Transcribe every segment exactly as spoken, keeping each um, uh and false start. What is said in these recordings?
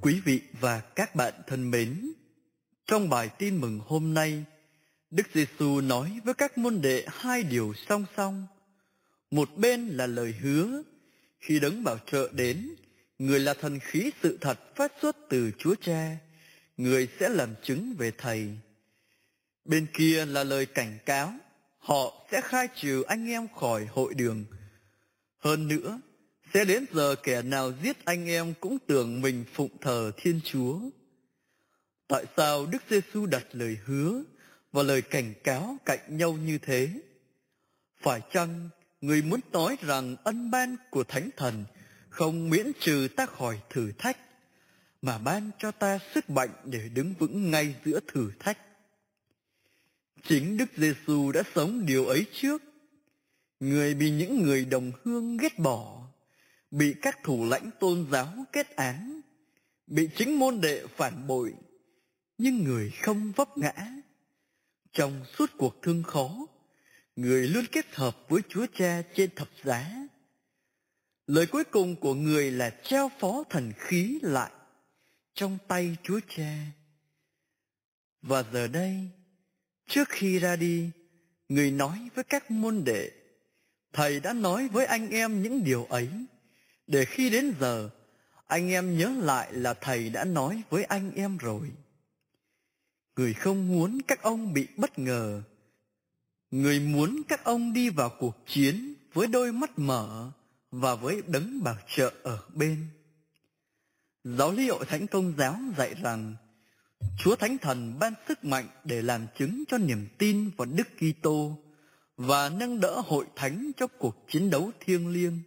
Quý vị và các bạn thân mến, trong bài tin mừng hôm nay, Đức Giêsu nói với các môn đệ hai điều song song. Một bên là lời hứa, khi Đấng Bảo Trợ đến, người là thần khí sự thật phát xuất từ Chúa Cha, người sẽ làm chứng về Thầy. Bên kia là lời cảnh cáo, họ sẽ khai trừ anh em khỏi hội đường. Hơn nữa, sẽ đến giờ kẻ nào giết anh em cũng tưởng mình phụng thờ Thiên Chúa. Tại sao Đức Giêsu đặt lời hứa và lời cảnh cáo cạnh nhau như thế? Phải chăng người muốn nói rằng ân ban của Thánh Thần không miễn trừ ta khỏi thử thách, mà ban cho ta sức mạnh để đứng vững ngay giữa thử thách? Chính Đức Giêsu đã sống điều ấy trước. Người bị những người đồng hương ghét bỏ, bị các thủ lãnh tôn giáo kết án, bị chính môn đệ phản bội, nhưng người không vấp ngã. Trong suốt cuộc thương khó, người luôn kết hợp với Chúa Cha trên thập giá. Lời cuối cùng của người là trao phó thần khí lại trong tay Chúa Cha. Và giờ đây, trước khi ra đi, người nói với các môn đệ, Thầy đã nói với anh em những điều ấy, để khi đến giờ, anh em nhớ lại là Thầy đã nói với anh em rồi. Người không muốn các ông bị bất ngờ. Người muốn các ông đi vào cuộc chiến với đôi mắt mở và với Đấng Bảo Trợ ở bên. Giáo lý Hội Thánh Công giáo dạy rằng Chúa Thánh Thần ban sức mạnh để làm chứng cho niềm tin vào Đức Kitô và nâng đỡ hội thánh trong cuộc chiến đấu thiêng liêng.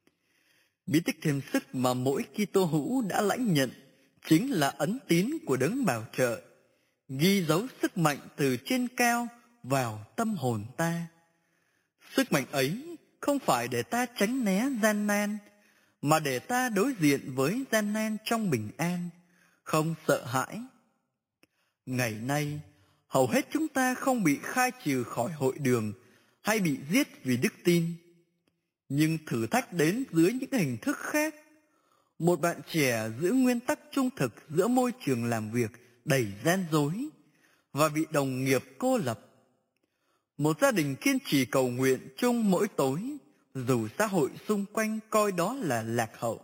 Bí tích thêm sức mà mỗi Kitô hữu đã lãnh nhận chính là ấn tín của Đấng Bảo Trợ, ghi dấu sức mạnh từ trên cao vào tâm hồn ta. Sức mạnh ấy không phải để ta tránh né gian nan, mà để ta đối diện với gian nan trong bình an, không sợ hãi. Ngày nay, hầu hết chúng ta không bị khai trừ khỏi hội đường hay bị giết vì đức tin. Nhưng thử thách đến dưới những hình thức khác. Một bạn trẻ giữ nguyên tắc trung thực giữa môi trường làm việc đầy gian dối và bị đồng nghiệp cô lập. Một gia đình kiên trì cầu nguyện chung mỗi tối, dù xã hội xung quanh coi đó là lạc hậu.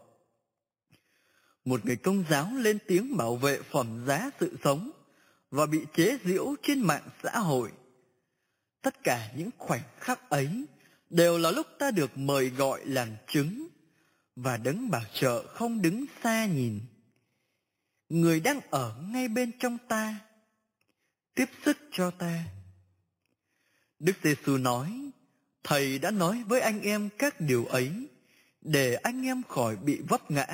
Một người công giáo lên tiếng bảo vệ phẩm giá sự sống và bị chế giễu trên mạng xã hội. Tất cả những khoảnh khắc ấy đều là lúc ta được mời gọi làm chứng, và Đấng Bảo Trợ không đứng xa nhìn. Người đang ở ngay bên trong ta, tiếp sức cho ta. Đức Giêsu nói, Thầy đã nói với anh em các điều ấy, để anh em khỏi bị vấp ngã.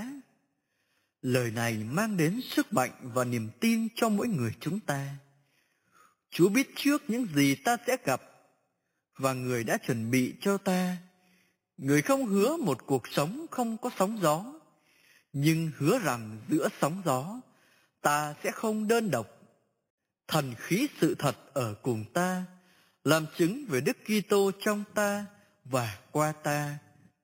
Lời này mang đến sức mạnh và niềm tin cho mỗi người chúng ta. Chúa biết trước những gì ta sẽ gặp, và người đã chuẩn bị cho ta. Người không hứa một cuộc sống không có sóng gió, nhưng hứa rằng giữa sóng gió, ta sẽ không đơn độc. Thần khí sự thật ở cùng ta, làm chứng về Đức Kitô trong ta và qua ta.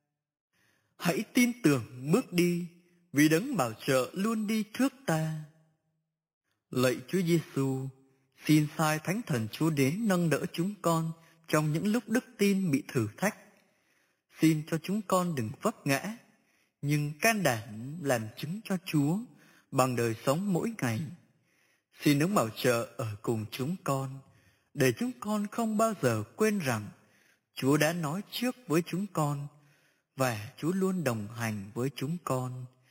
Hãy tin tưởng bước đi, vì Đấng Bảo Trợ luôn đi trước ta. Lạy Chúa Giêsu, xin sai Thánh Thần Chúa đến nâng đỡ chúng con trong những lúc đức tin bị thử thách. Xin cho chúng con đừng vấp ngã, nhưng can đảm làm chứng cho Chúa bằng đời sống mỗi ngày. Xin Đấng Bảo Trợ ở cùng chúng con, để chúng con không bao giờ quên rằng Chúa đã nói trước với chúng con, và Chúa luôn đồng hành với chúng con.